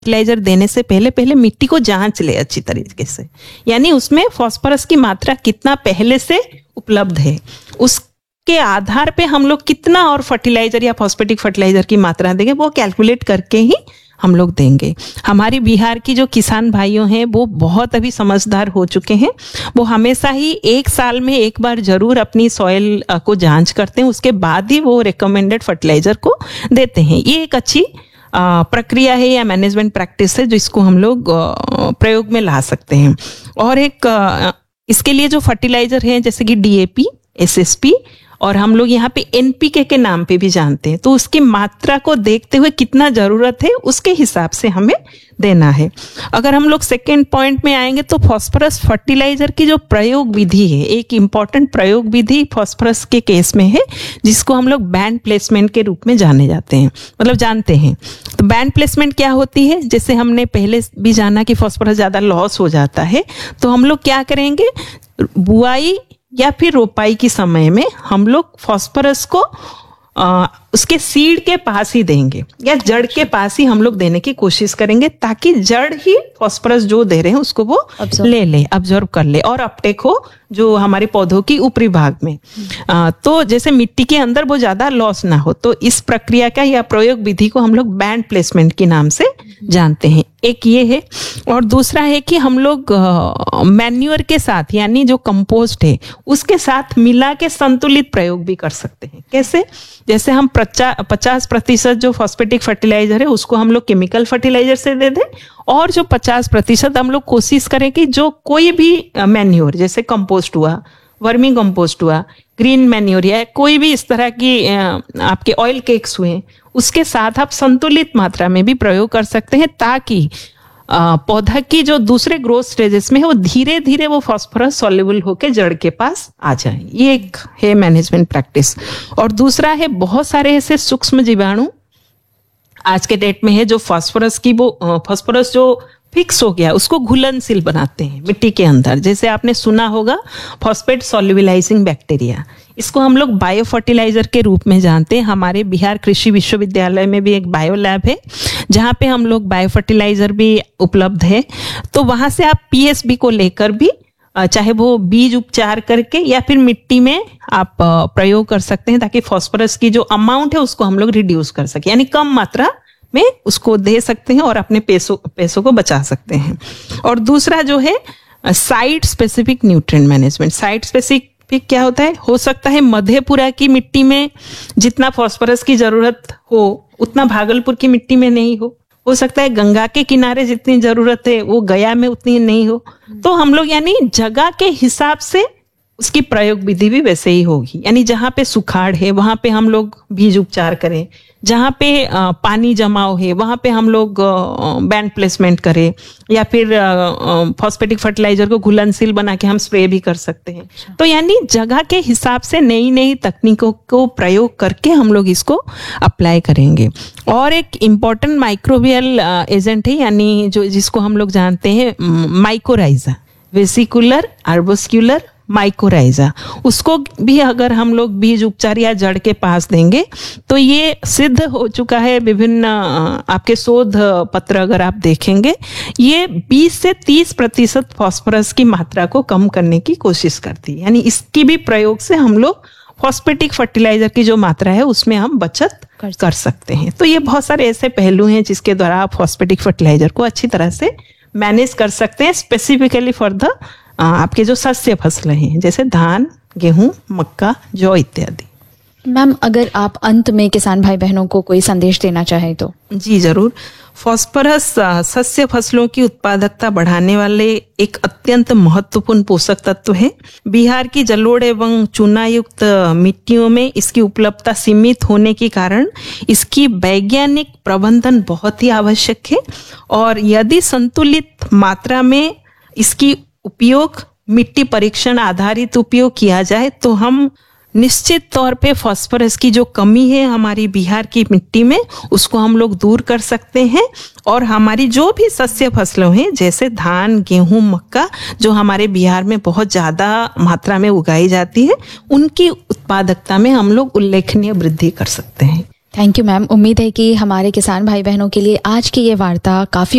Fertiliser देने से पहले पहले मिट्टी को जांच ले अच्छी तरीके से, यानी उसमें फास्फोरस की मात्रा कितना पहले से उपलब्ध है, उसके आधार पे हम लोग कितना और फर्टिलाइजर या फॉस्फेटिक फर्टिलाइजर की मात्रा देंगे वो कैलकुलेट करके ही हम लोग देंगे। हमारी बिहार की जो किसान भाइयों हैं वो बहुत अभी समझदार हो चुके हैं, वो हमेशा ही 1 साल में एक बार जरूर अपनी सॉइल को जांच करते हैं, उसके बाद ही वो रिकमेंडेड फर्टिलाइजर को देते हैं। ये एक अच्छी प्रक्रिया है या मैनेजमेंट प्रैक्टिस है जिसको हम लोग प्रयोग में ला सकते हैं। और एक इसके लिए जो फर्टिलाइजर हैं जैसे कि DAP, SSP और हम लोग यहाँ पे NPK के नाम पे भी जानते हैं, तो उसकी मात्रा को देखते हुए कितना जरूरत है उसके हिसाब से हमें देना है। अगर हम लोग सेकेंड पॉइंट में आएंगे तो फास्फोरस फर्टिलाइजर की जो प्रयोग विधि है, एक इम्पॉर्टेंट प्रयोग विधि फास्फोरस के केस में है जिसको हम लोग बैंड प्लेसमेंट के रूप में जानते हैं। तो बैंड प्लेसमेंट क्या होती है, जैसे हमने पहले भी जाना कि फास्फोरस ज्यादा लॉस हो जाता है, तो हम लोग क्या करेंगे, बुआई या फिर रोपाई के समय में हम लोग फास्फोरस को उसके सीड के पास ही देंगे या जड़ के पास ही हम लोग देने की कोशिश करेंगे, ताकि जड़ ही फास्फोरस जो दे रहे हैं उसको वो ऑब्जर्व कर ले और अपटेक हो जो हमारे पौधों की ऊपरी भाग में। तो जैसे मिट्टी के अंदर वो ज्यादा लॉस ना हो, तो इस प्रक्रिया का या प्रयोग विधि को हम लोग बैंड प्लेसमेंट के नाम से जानते हैं। एक ये है, और दूसरा है कि हम लोग मैन्योर के साथ यानी जो कंपोस्ट है उसके साथ मिला के संतुलित प्रयोग भी कर सकते हैं। कैसे, जैसे हम 50% जो फॉस्फेटिक फर्टिलाइजर है उसको हम लोग केमिकल फर्टिलाइजर से दे दें, और जो 50% हम लोग कोशिश करें कि जो कोई भी मैन्योर जैसे कंपोस्ट हुआ, वर्मी कंपोस्ट हुआ, ग्रीन मैन्योर या कोई भी इस तरह की आपके ऑयल केक्स हुए, उसके साथ आप संतुलित मात्रा में भी प्रयोग कर सकते हैं, ताकि पौधा की जो दूसरे ग्रोथ स्टेजेस में है वो धीरे धीरे वो फास्फोरस सॉल्युबल होकर जड़ के पास आ जाए। ये एक है मैनेजमेंट प्रैक्टिस। और दूसरा है, बहुत सारे ऐसे सूक्ष्म जीवाणु आज के डेट में है जो फास्फोरस जो फिक्स हो गया उसको घुलनशील बनाते हैं मिट्टी के अंदर। जैसे आपने सुना होगा फॉस्फेट सॉल्युबलाइजिंग बैक्टीरिया, इसको हम लोग बायो फर्टिलाइजर के रूप में जानते हैं। हमारे बिहार कृषि विश्वविद्यालय में भी एक बायो लैब है जहाँ पे हम लोग बायो फर्टिलाइजर भी उपलब्ध है, तो वहां से आप PSB को लेकर भी चाहे वो बीज उपचार करके या फिर मिट्टी में आप प्रयोग कर सकते हैं, ताकि फास्फोरस की जो अमाउंट है उसको हम लोग रिड्यूस कर सके, यानी कम मात्रा में उसको दे सकते हैं और अपने पैसों को बचा सकते हैं। और दूसरा जो है site specific nutrient management. Site specific क्या होता है, हो सकता है मधेपुरा की मिट्टी में जितना फास्फोरस की जरूरत हो उतना भागलपुर की मिट्टी में नहीं हो सकता है गंगा के किनारे जितनी जरूरत है वो गया में उतनी नहीं हो, तो हम लोग यानी जगह के हिसाब से उसकी प्रयोग विधि भी वैसे ही होगी। यानी जहाँ पे सुखाड़ है वहां पे हम लोग बीज उपचार करें, जहाँ पे पानी जमाव है वहां पे हम लोग बैंड प्लेसमेंट करें, या फिर फॉस्फेटिक फर्टिलाइजर को घुलनशील बना के हम स्प्रे भी कर सकते हैं। तो यानी जगह के हिसाब से नई नई तकनीकों को प्रयोग करके हम लोग इसको अप्लाई करेंगे। और एक इम्पॉर्टेंट माइक्रोबियल एजेंट है, यानी जो जिसको हम लोग जानते हैं माइकोराइजा, वेसिकुलर आर्बोस्क्यूलर माइकोराइजा, उसको भी अगर हम लोग बीज उपचार या जड़ के पास देंगे तो ये सिद्ध हो चुका है। विभिन्न आपके शोध पत्र अगर आप देखेंगे, ये 20 से 30% फास्फोरस की मात्रा को कम करने की कोशिश करती है। यानी इसकी भी प्रयोग से हम लोग फॉस्फेटिक फर्टिलाइजर की जो मात्रा है उसमें हम बचत कर सकते हैं। तो ये बहुत सारे ऐसे पहलू हैं जिसके द्वारा आप फॉस्फेटिक फर्टिलाइजर को अच्छी तरह से मैनेज कर सकते हैं, स्पेसिफिकली फॉर द आपके जो शस्य फसलें हैं जैसे धान, गेहूं, मक्का, जौ इत्यादि। मैम, अगर आप अंत में किसान भाई बहनों को कोई संदेश देना चाहें तो? जी जरूर। फास्फोरस शस्य फसलों की उत्पादकता बढ़ाने वाले एक अत्यंत महत्वपूर्ण पोषक तत्व है। बिहार की जलोढ़ एवं चूना युक्त मिट्टियों में इसकी उपलब्धता सीमित होने के कारण इसकी वैज्ञानिक प्रबंधन बहुत ही आवश्यक है, और यदि संतुलित मात्रा में इसकी उपयोग, मिट्टी परीक्षण आधारित उपयोग किया जाए तो हम निश्चित तौर पे फास्फोरस की जो कमी है हमारी बिहार की मिट्टी में उसको हम लोग दूर कर सकते हैं, और हमारी जो भी शस्य फसलें हैं जैसे धान, गेहूं, मक्का जो हमारे बिहार में बहुत ज्यादा मात्रा में उगाई जाती है, उनकी उत्पादकता में हम लोग उल्लेखनीय वृद्धि कर सकते हैं। Thank you ma'am. उम्मीद है कि हमारे किसान भाई बहनों के लिए आज की ये वार्ता काफ़ी